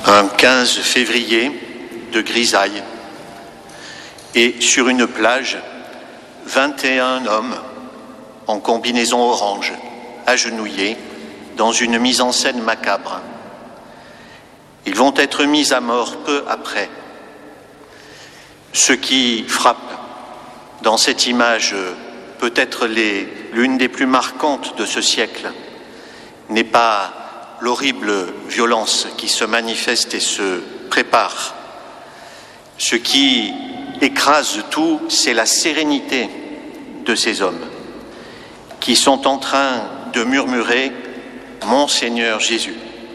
Un 15 février de grisaille, et sur une plage, 21 hommes en combinaison orange, agenouillés dans une mise en scène macabre. Ils vont être mis à mort peu après. Ce qui frappe dans cette image, peut-être l'une des plus marquantes de ce siècle, n'est pas l'horrible violence qui se manifeste et se prépare. Ce qui écrase tout, c'est la sérénité de ces hommes qui sont en train de murmurer « Mon Seigneur Jésus ».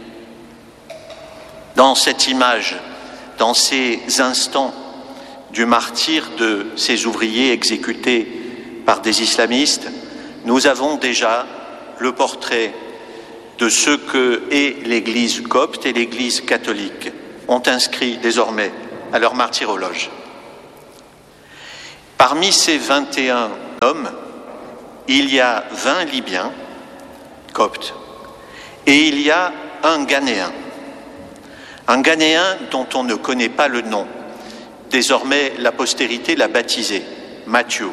Dans cette image, dans ces instants du martyre de ces ouvriers exécutés par des islamistes, nous avons déjà le portrait de ce que est l'Église copte et l'Église catholique ont inscrit désormais à leur martyrologe. Parmi ces 21 hommes, il y a 20 Libyens coptes et il y a un Ghanéen dont on ne connaît pas le nom. Désormais, la postérité l'a baptisé, Matthew.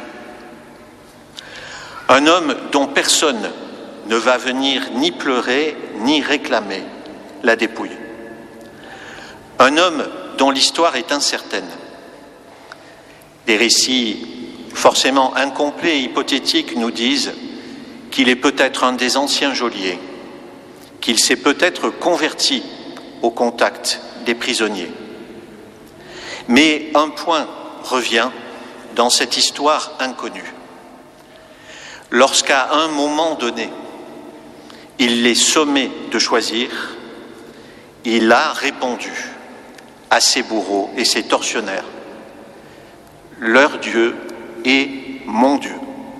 Un homme dont personne ne va venir ni pleurer ni réclamer la dépouille. Un homme dont l'histoire est incertaine. Des récits forcément incomplets et hypothétiques nous disent qu'il est peut-être un des anciens geôliers, qu'il s'est peut-être converti au contact des prisonniers. Mais un point revient dans cette histoire inconnue. Lorsqu'à un moment donné, il les sommait de choisir, il a répondu à ses bourreaux et ses tortionnaires. Leur Dieu est mon Dieu.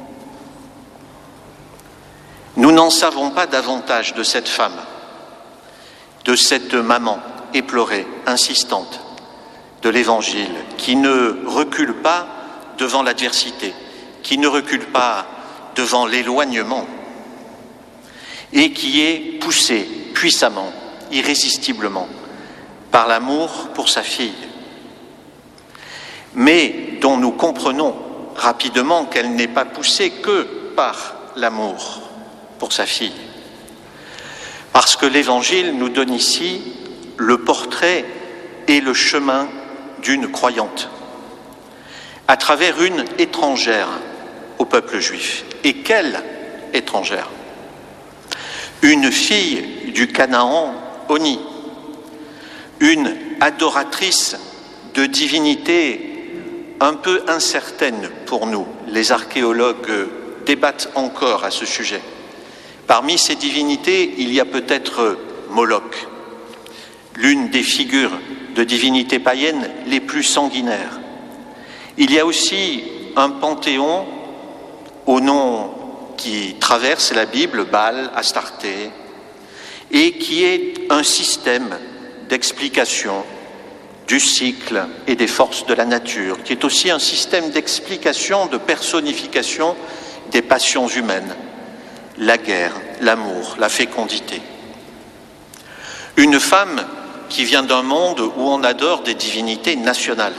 Nous n'en savons pas davantage de cette femme, de cette maman éplorée, insistante de l'Évangile, qui ne recule pas devant l'adversité, qui ne recule pas devant l'éloignement, et qui est poussée puissamment, irrésistiblement, par l'amour pour sa fille, mais dont nous comprenons rapidement qu'elle n'est pas poussée que par l'amour pour sa fille. Parce que l'Évangile nous donne ici le portrait et le chemin d'une croyante, à travers une étrangère au peuple juif. Et quelle étrangère? Une fille du Canaan honni, une adoratrice de divinités un peu incertaine pour nous. Les archéologues débattent encore à ce sujet. Parmi ces divinités, il y a peut-être Moloch, l'une des figures de divinités païennes les plus sanguinaires. Il y a aussi un panthéon au nom qui traverse la Bible, Baal, Astarté, et qui est un système d'explication du cycle et des forces de la nature, qui est aussi un système d'explication, de personnification des passions humaines, la guerre, l'amour, la fécondité. Une femme qui vient d'un monde où on adore des divinités nationales.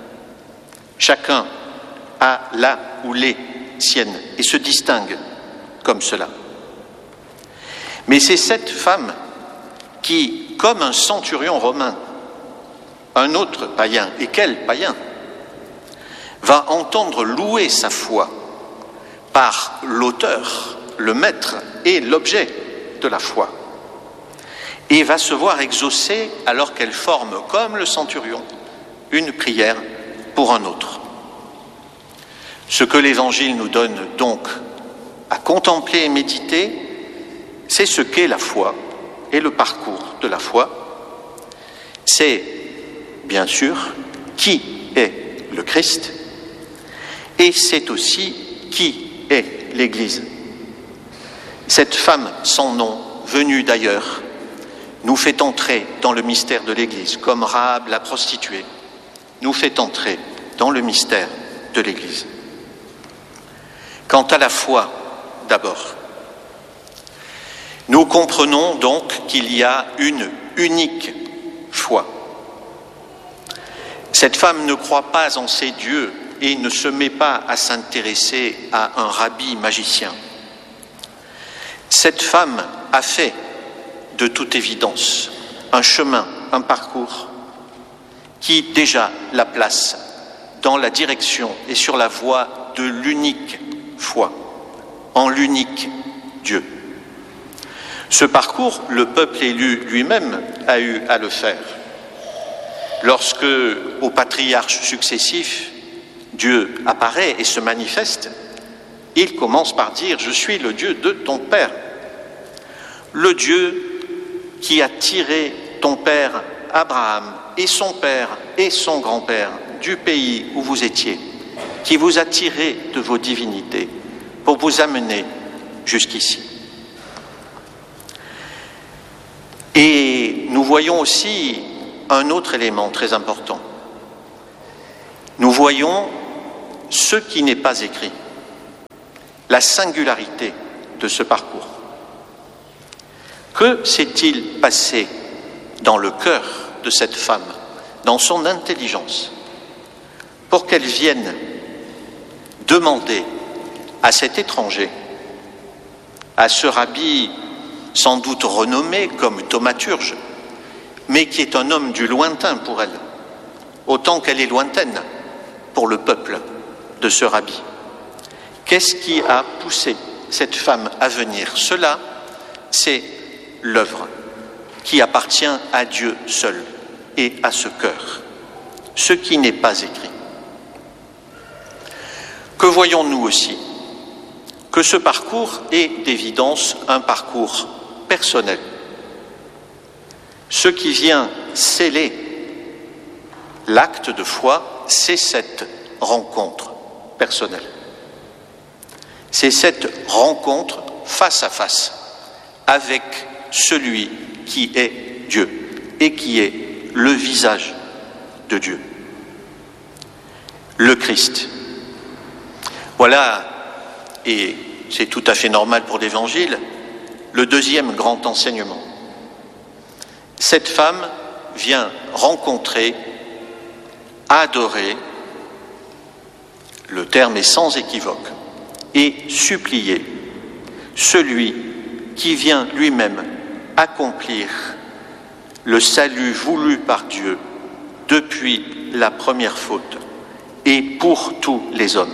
Chacun a la ou les siennes et se distingue comme cela. Mais c'est cette femme qui, comme un centurion romain, un autre païen, et quel païen, va entendre louer sa foi par l'auteur, le maître et l'objet de la foi, et va se voir exaucer alors qu'elle forme, comme le centurion, une prière pour un autre. Ce que l'Évangile nous donne donc à contempler et méditer, c'est ce qu'est la foi et le parcours de la foi. C'est, bien sûr, qui est le Christ, et c'est aussi qui est l'Église. Cette femme sans nom, venue d'ailleurs, nous fait entrer dans le mystère de l'Église, comme Rahab la prostituée, nous fait entrer dans le mystère de l'Église. Quant à la foi, d'abord, nous comprenons donc qu'il y a une unique foi. Cette femme ne croit pas en ces dieux et ne se met pas à s'intéresser à un rabbi magicien. Cette femme a fait, de toute évidence, un chemin, un parcours qui déjà la place dans la direction et sur la voie de l'unique foi, en l'unique Dieu. Ce parcours, le peuple élu lui-même a eu à le faire. Lorsque, aux patriarches successifs, Dieu apparaît et se manifeste, il commence par dire « Je suis le Dieu de ton père ». Le Dieu qui a tiré ton père Abraham et son père et son grand-père du pays où vous étiez, qui vous a tiré de vos divinités pour vous amener jusqu'ici. Et nous voyons aussi un autre élément très important. Nous voyons ce qui n'est pas écrit, la singularité de ce parcours. Que s'est-il passé dans le cœur de cette femme, dans son intelligence, pour qu'elle vienne demander à cet étranger, à ce rabbi sans doute renommé comme thaumaturge, mais qui est un homme du lointain pour elle, autant qu'elle est lointaine pour le peuple de ce rabbi. Qu'est-ce qui a poussé cette femme à venir? Cela, c'est l'œuvre qui appartient à Dieu seul et à ce cœur, ce qui n'est pas écrit. Que voyons-nous aussi? Que ce parcours est d'évidence un parcours personnel. Ce qui vient sceller l'acte de foi, c'est cette rencontre personnelle. C'est cette rencontre face à face avec celui qui est Dieu et qui est le visage de Dieu, le Christ. Voilà, et c'est tout à fait normal pour l'Évangile, le deuxième grand enseignement. Cette femme vient rencontrer, adorer, le terme est sans équivoque, et supplier celui qui vient lui-même accomplir le salut voulu par Dieu depuis la première faute et pour tous les hommes.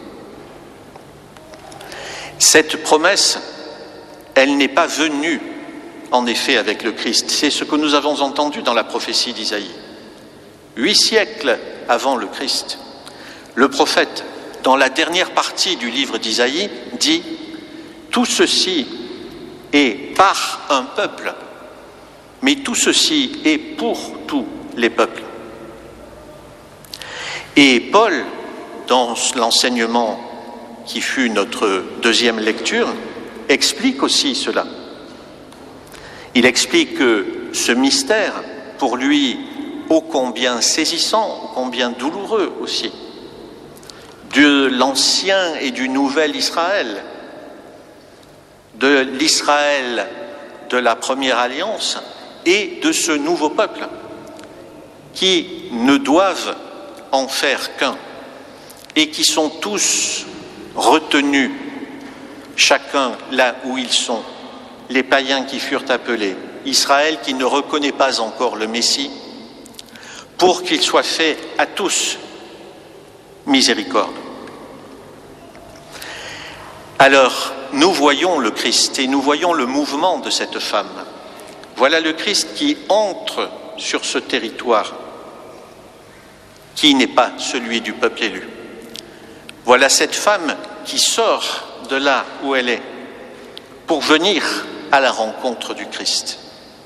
Cette promesse, elle n'est pas venue en effet avec le Christ. C'est ce que nous avons entendu dans la prophétie d'Isaïe. 8 siècles avant le Christ, le prophète, dans la dernière partie du livre d'Isaïe, dit « Tout ceci est par un peuple, mais tout ceci est pour tous les peuples. » Et Paul, dans l'enseignement qui fut notre deuxième lecture, explique aussi cela. Il explique que ce mystère, pour lui, ô combien saisissant, ô combien douloureux aussi, de l'ancien et du nouvel Israël, de l'Israël de la première alliance et de ce nouveau peuple, qui ne doivent en faire qu'un et qui sont tous retenus, chacun là où ils sont, les païens qui furent appelés, Israël qui ne reconnaît pas encore le Messie, pour qu'il soit fait à tous miséricorde. Alors, nous voyons le Christ et nous voyons le mouvement de cette femme. Voilà le Christ qui entre sur ce territoire, qui n'est pas celui du peuple élu. Voilà cette femme qui sort de là où elle est pour venir à la rencontre du Christ.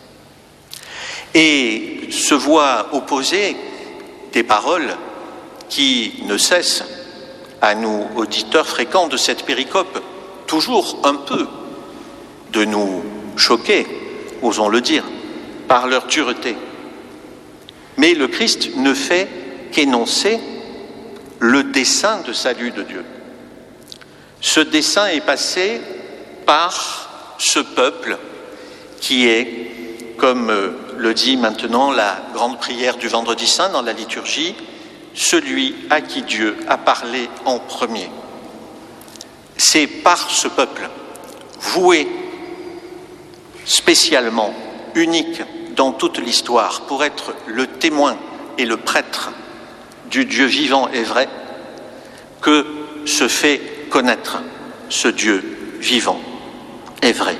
Et se voient opposer des paroles qui ne cessent, à nous, auditeurs fréquents de cette péricope, toujours un peu de nous choquer, osons le dire, par leur dureté. Mais le Christ ne fait qu'énoncer le dessein de salut de Dieu. Ce dessein est passé par ce peuple qui est comme le dit maintenant la grande prière du Vendredi Saint dans la liturgie, celui à qui Dieu a parlé en premier. C'est par ce peuple, voué spécialement, unique dans toute l'histoire, pour être le témoin et le prêtre du Dieu vivant et vrai, que se fait connaître ce Dieu vivant et vrai.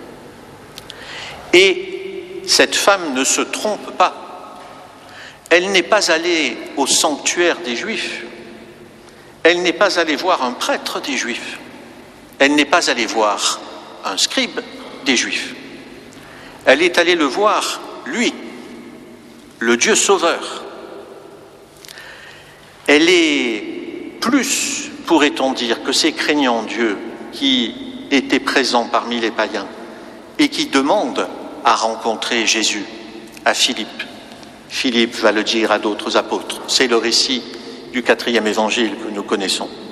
Et cette femme ne se trompe pas. Elle n'est pas allée au sanctuaire des Juifs. Elle n'est pas allée voir un prêtre des Juifs. Elle n'est pas allée voir un scribe des Juifs. Elle est allée le voir, lui, le Dieu sauveur. Elle est plus, pourrait-on dire, que ces craignants Dieu qui étaient présents parmi les païens et qui demandent à rencontrer Jésus, à Philippe. Philippe va le dire à d'autres apôtres. C'est le récit du 4e évangile que nous connaissons.